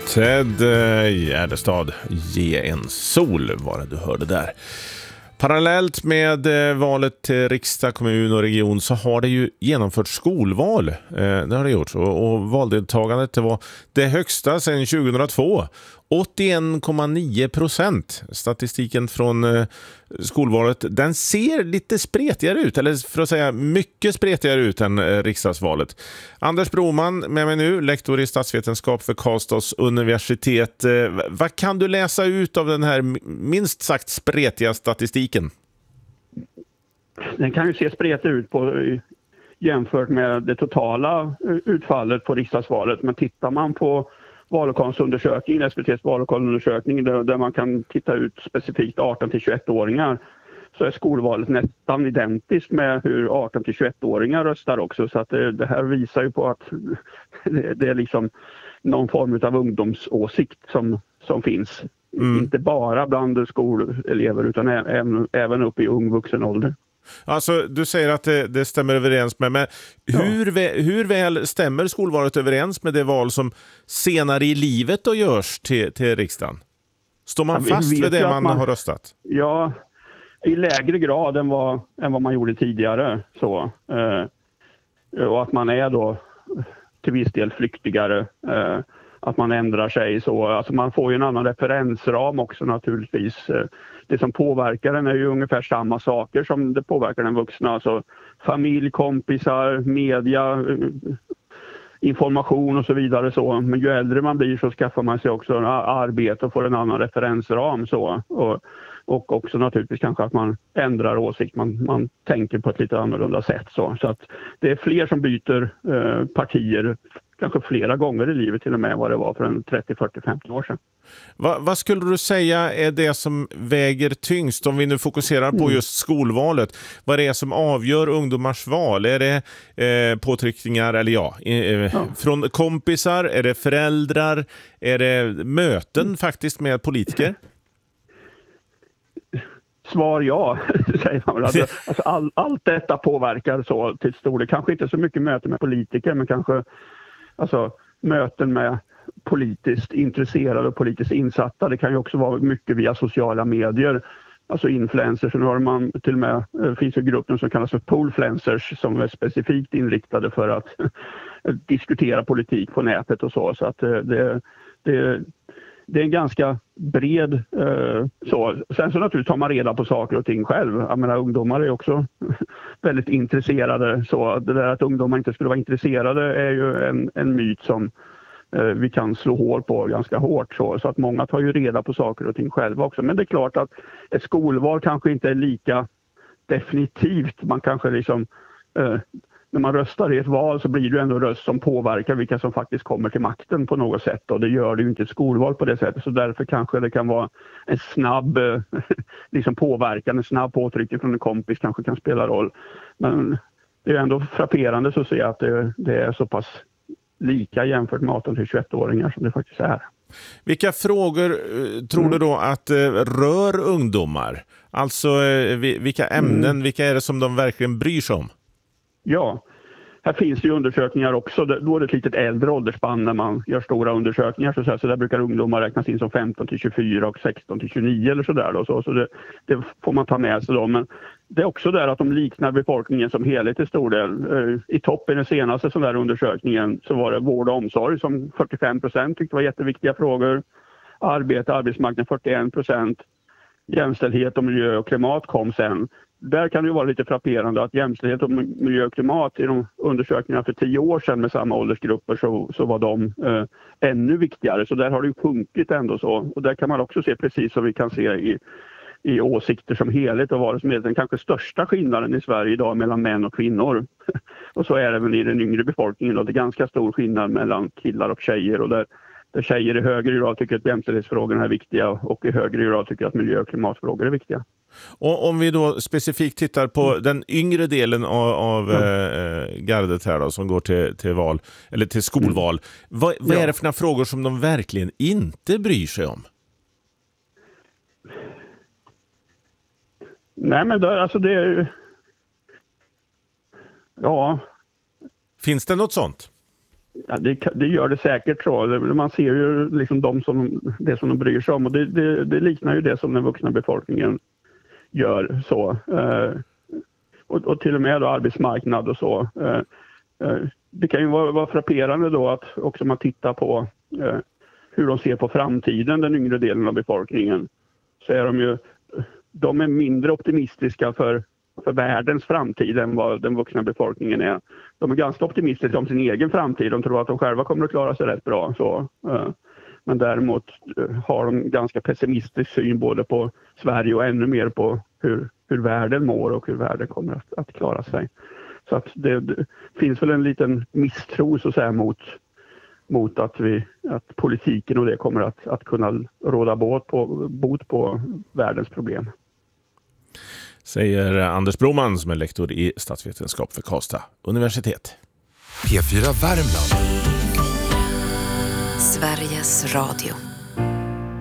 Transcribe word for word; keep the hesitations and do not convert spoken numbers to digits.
Ted Gärdestad, Ge en sol var det du hörde där. Parallellt med valet till riksdag, kommun och region så har det ju genomförts skolval. Det har det gjort. Och valdeltagandet det var det högsta sedan tjugohundratvå. åttioen komma nio procent. Statistiken från skolvalet, den ser lite spretigare ut. Eller för att säga mycket spretigare ut än riksdagsvalet. Anders Broman med mig nu, lektor i statsvetenskap för Karlstads universitet. Vad kan du läsa ut av den här minst sagt spretiga statistiken? Den kan ju se spretig ut på, jämfört med det totala utfallet på riksdagsvalet. Men tittar man på vallokalsundersökningen, S V T:s vallokalundersökning där, där man kan titta ut specifikt arton till tjugoett-åringar, så är skolvalet nästan identiskt med hur arton till tjugoett-åringar röstar också. Så att det, det här visar ju på att det, det är liksom någon form av ungdomsåsikt som, som finns. Mm. Inte bara bland skolelever utan även, även upp i ung vuxen ålder. Alltså, du säger att det, det stämmer överens med, men hur, ja. vä, hur väl stämmer skolvalet överens med det val som senare i livet då görs till, till riksdagen? Står man ja, fast vid det man, man har röstat? Ja, i lägre grad än vad, än vad man gjorde tidigare. Så. Eh, och att man är då till viss del flyktigare. Eh, att man ändrar sig så. Alltså man får ju en annan referensram också naturligtvis. Det som påverkar den är ju ungefär samma saker som det påverkar den vuxna. Alltså familj, kompisar, media, information och så vidare. Så. Men ju äldre man blir så skaffar man sig också arbete och får en annan referensram. Så. Och, och också naturligtvis kanske att man ändrar åsikt. Man, man tänker på ett lite annorlunda sätt. Så, så att det är fler som byter eh, partier kanske flera gånger i livet till och med vad det var för en trettio, fyrtio, femtio år sedan. Va, vad skulle du säga är det som väger tyngst om vi nu fokuserar på just skolvalet? Vad är det som avgör ungdomars val? Är det eh, påtryckningar eller ja, eh, ja, från kompisar? Är det föräldrar? Är det möten mm. faktiskt med politiker? Svar ja, säger man väl. Alltså, alltså all, allt detta påverkar så till stor. Det kanske inte så mycket möten med politiker men kanske alltså, möten med politiskt intresserade och politiskt insatta. Det kan ju också vara mycket via sociala medier. Alltså influencers. Nu har man till och med, det finns ju gruppen som kallas för poolfluencers som är specifikt inriktade för att diskutera politik på nätet och så. Så att det, det, det är en ganska bred eh, så. Sen så naturligtvis tar man reda på saker och ting själv. Jag menar, ungdomar är också väldigt intresserade. Så det där att ungdomar inte skulle vara intresserade är ju en, en myt som eh, vi kan slå hål på ganska hårt. Så. så att många tar ju reda på saker och ting själva också. Men det är klart att ett skolval kanske inte är lika definitivt. Man kanske liksom... Eh, när man röstar i ett val så blir det ändå röst som påverkar vilka som faktiskt kommer till makten på något sätt. Och det gör det ju inte ett skolval på det sättet. Så därför kanske det kan vara en snabb liksom påverkan, en snabb påtryckning från en kompis kanske kan spela roll. Men det är ändå frapperande så att se att det, det är så pass lika jämfört med arton till tjugoett-åringar som det faktiskt är. Vilka frågor tror du då att rör ungdomar? Alltså vilka ämnen, mm. vilka är det som de verkligen bryr sig om? Ja, här finns ju undersökningar också. Då är det ett litet äldre åldersspann när man gör stora undersökningar. Så, så, så där brukar ungdomar räknas in som femton till tjugofyra och sexton till tjugonio eller sådär. Då, så så det, det får man ta med sig då. Men det är också där att de liknar befolkningen som helhet i stor del. I topp i den senaste sån där undersökningen så var det vård och omsorg som fyrtiofem procent tyckte var jätteviktiga frågor. Arbete, arbetsmarknad fyrtioen procent. Jämställdhet och miljö och klimat kom sen. Där kan det ju vara lite frapperande att jämställdhet och miljö och klimat i de undersökningarna för tio år sedan med samma åldersgrupper så, så var de eh, ännu viktigare. Så där har det ju sjunkit ändå så. Och där kan man också se precis som vi kan se i, i åsikter som helhet och vad som är den kanske största skillnaden i Sverige idag mellan män och kvinnor. Och så är det även i den yngre befolkningen då. Det är ganska stor skillnad mellan killar och tjejer och där Där tjejer i högre grad tycker att jämställdhetsfrågorna är viktiga och i högre grad tycker att miljö- och klimatfrågor är viktiga. Och om vi då specifikt tittar på mm. den yngre delen av, av mm. eh, gardet här då, som går till, till val eller till skolval. Mm. Vad, vad ja. är det för några frågor som de verkligen inte bryr sig om? Nej men det, alltså det är ja. Finns det något sånt? Ja, det, det gör det säkert så. Man ser ju liksom de som, det som de bryr sig om och det, det, det liknar ju det som den vuxna befolkningen gör så. Eh, och, och till och med då arbetsmarknad och så. Eh, eh, det kan ju vara, vara frapperande då att också man tittar på eh, hur de ser på framtiden, den yngre delen av befolkningen. Så är de ju, de är mindre optimistiska för för världens framtid än vad den vuxna befolkningen är. De är ganska optimistiska om sin egen framtid. De tror att de själva kommer att klara sig rätt bra. Så, eh, men däremot eh, har de ganska pessimistisk syn både på Sverige och ännu mer på hur, hur världen mår och hur världen kommer att, att klara sig. Så att det, det finns väl en liten misstro så att säga, mot, mot att, vi, att politiken och det kommer att, att kunna råda bot på, bot på världens problem. Säger Anders Broman som är lektor i statsvetenskap för Karlstad universitet. P fyra Värmland. Sveriges Radio.